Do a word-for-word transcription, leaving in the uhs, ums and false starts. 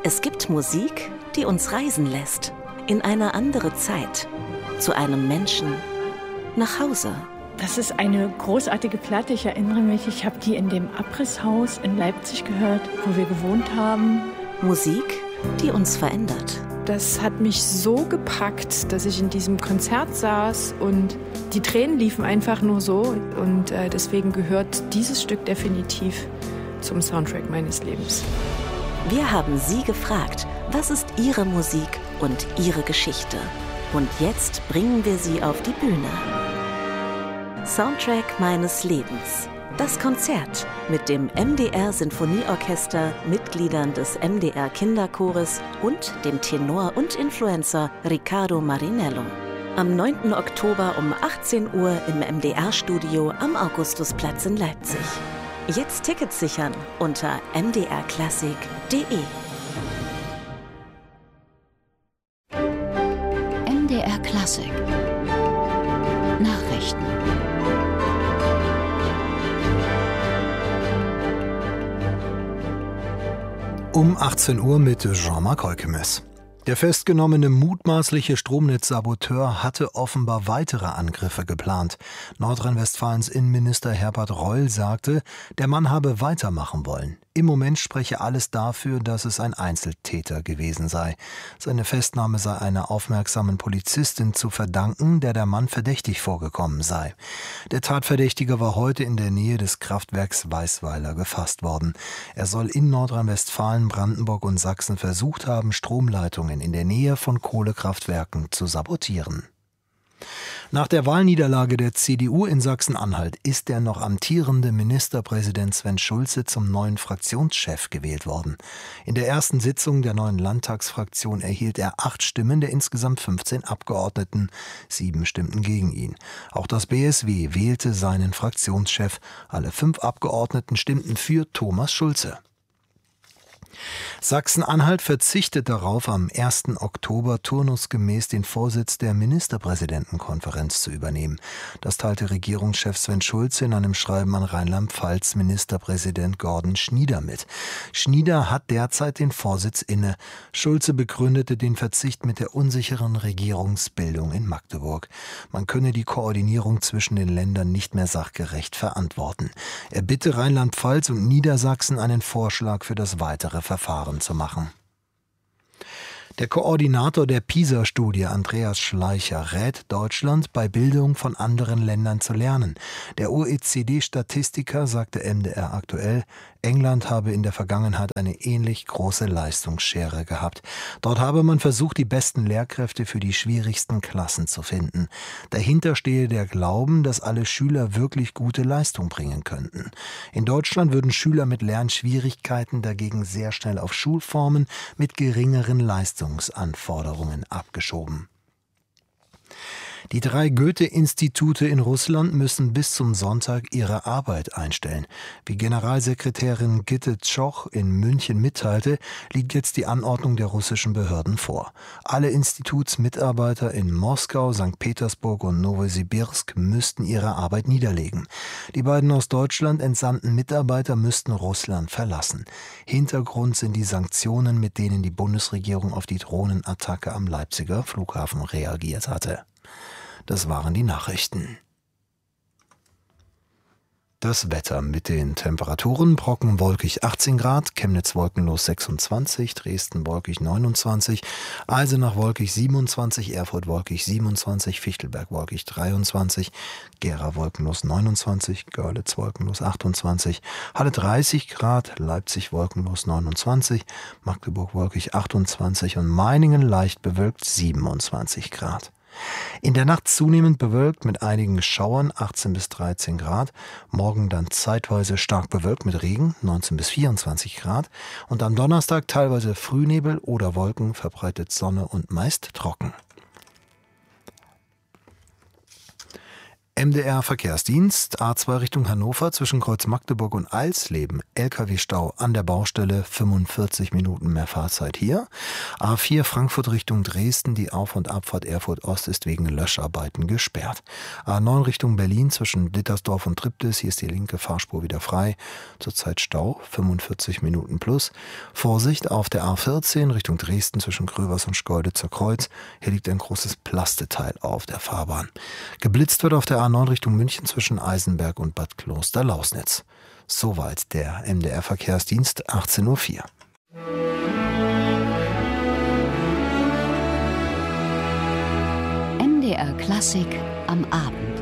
Es gibt Musik, die uns reisen lässt. In eine andere Zeit. Zu einem Menschen. Nach Hause. Das ist eine großartige Platte. Ich erinnere mich, ich habe die in dem Abrisshaus in Leipzig gehört, wo wir gewohnt haben. Musik, die uns verändert. Das hat mich so gepackt, dass ich in diesem Konzert saß und die Tränen liefen einfach nur so. Und äh, deswegen gehört dieses Stück definitiv zum Soundtrack meines Lebens. Wir haben Sie gefragt, was ist Ihre Musik und Ihre Geschichte? Und jetzt bringen wir Sie auf die Bühne. Soundtrack meines Lebens. Das Konzert mit dem M D R Sinfonieorchester, Mitgliedern des M D R Kinderchores und dem Tenor und Influencer Riccardo Marinello. Am neunten Oktober um achtzehn Uhr im M D R-Studio am Augustusplatz in Leipzig. Jetzt Tickets sichern unter m d r klassik punkt de. M D R Klassik Nachrichten. Um achtzehn Uhr mit Jean-Marc Heukemes. Der festgenommene mutmaßliche Stromnetzsaboteur hatte offenbar weitere Angriffe geplant. Nordrhein-Westfalens Innenminister Herbert Reul sagte, der Mann habe weitermachen wollen. Im Moment spreche alles dafür, dass es ein Einzeltäter gewesen sei. Seine Festnahme sei einer aufmerksamen Polizistin zu verdanken, der der Mann verdächtig vorgekommen sei. Der Tatverdächtige war heute in der Nähe des Kraftwerks Weißweiler gefasst worden. Er soll in Nordrhein-Westfalen, Brandenburg und Sachsen versucht haben, Stromleitungen in der Nähe von Kohlekraftwerken zu sabotieren. Nach der Wahlniederlage der C D U in Sachsen-Anhalt ist der noch amtierende Ministerpräsident Sven Schulze zum neuen Fraktionschef gewählt worden. In der ersten Sitzung der neuen Landtagsfraktion erhielt er acht Stimmen der insgesamt fünfzehn Abgeordneten. Sieben stimmten gegen ihn. Auch das B S W wählte seinen Fraktionschef. Alle fünf Abgeordneten stimmten für Thomas Schulze. Sachsen-Anhalt verzichtet darauf, am ersten Oktober turnusgemäß den Vorsitz der Ministerpräsidentenkonferenz zu übernehmen. Das teilte Regierungschef Sven Schulze in einem Schreiben an Rheinland-Pfalz Ministerpräsident Gordon Schnieder mit. Schnieder hat derzeit den Vorsitz inne. Schulze begründete den Verzicht mit der unsicheren Regierungsbildung in Magdeburg. Man könne die Koordinierung zwischen den Ländern nicht mehr sachgerecht verantworten. Er bitte Rheinland-Pfalz und Niedersachsen, einen Vorschlag für das weitere Verfahren zu machen. Der Koordinator der PISA-Studie, Andreas Schleicher, rät Deutschland, bei Bildung von anderen Ländern zu lernen. Der O E C D-Statistiker sagte M D R aktuell, England habe in der Vergangenheit eine ähnlich große Leistungsschere gehabt. Dort habe man versucht, die besten Lehrkräfte für die schwierigsten Klassen zu finden. Dahinter stehe der Glauben, dass alle Schüler wirklich gute Leistung bringen könnten. In Deutschland würden Schüler mit Lernschwierigkeiten dagegen sehr schnell auf Schulformen mit geringeren Leistungsanforderungen abgeschoben. Die drei Goethe-Institute in Russland müssen bis zum Sonntag ihre Arbeit einstellen. Wie Generalsekretärin Gitte Tschoch in München mitteilte, liegt jetzt die Anordnung der russischen Behörden vor. Alle Institutsmitarbeiter in Moskau, Sankt Petersburg und Nowosibirsk müssten ihre Arbeit niederlegen. Die beiden aus Deutschland entsandten Mitarbeiter müssten Russland verlassen. Hintergrund sind die Sanktionen, mit denen die Bundesregierung auf die Drohnenattacke am Leipziger Flughafen reagiert hatte. Das waren die Nachrichten. Das Wetter mit den Temperaturen: Brocken wolkig achtzehn Grad, Chemnitz wolkenlos sechsundzwanzig, Dresden wolkig neunundzwanzig, Eisenach wolkig siebenundzwanzig, Erfurt wolkig siebenundzwanzig, Fichtelberg wolkig dreiundzwanzig, Gera wolkenlos neunundzwanzig, Görlitz wolkenlos achtundzwanzig, Halle dreißig Grad, Leipzig wolkenlos neunundzwanzig, Magdeburg wolkig achtundzwanzig und Meiningen leicht bewölkt siebenundzwanzig Grad. In der Nacht zunehmend bewölkt mit einigen Schauern, achtzehn bis dreizehn Grad. Morgen dann zeitweise stark bewölkt mit Regen, neunzehn bis vierundzwanzig Grad. Und am Donnerstag teilweise Frühnebel oder Wolken, verbreitet Sonne und meist trocken. M D R-Verkehrsdienst, A zwei Richtung Hannover zwischen Kreuz Magdeburg und Alsleben. L K W-Stau an der Baustelle, fünfundvierzig Minuten mehr Fahrzeit hier. A vier Frankfurt Richtung Dresden, die Auf- und Abfahrt Erfurt Ost ist wegen Löscharbeiten gesperrt. A neun Richtung Berlin zwischen Dittersdorf und Triptis, hier ist die linke Fahrspur wieder frei. Zurzeit Stau, fünfundvierzig Minuten plus. Vorsicht auf der A vierzehn Richtung Dresden zwischen Gröbers und Schkeuditzer Kreuz. Hier liegt ein großes Plasteteil auf der Fahrbahn. Geblitzt wird auf der A neun Richtung München zwischen Eisenberg und Bad Kloster-Lausnitz. Soweit der M D R-Verkehrsdienst, achtzehn Uhr vier. M D R Klassik am Abend.